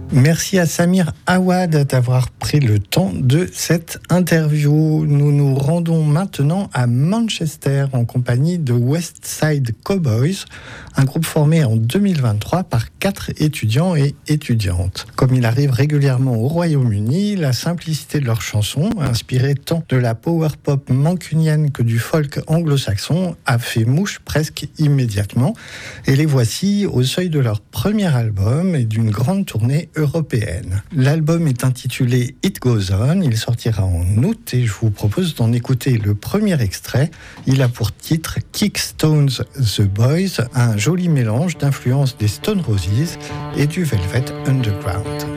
Merci à Samir Awad d'avoir pris le temps de cette interview. Nous nous rendons maintenant à Manchester en compagnie de West Side Cowboys, un groupe formé en 2023 par 4 étudiants et étudiantes. Comme il arrive régulièrement au Royaume-Uni, la simplicité de leurs chansons, inspirée tant de la power pop mancunienne que du folk anglo-saxon, a fait mouche presque immédiatement. Et les voici au seuil de leur premier album et d'une grande tournée européenne. L'album est intitulé It Goes On, il sortira en août et je vous propose d'en écouter le premier extrait. Il a pour titre Kickstones The Boys, un joli mélange d'influences des Stone Roses et du Velvet Underground.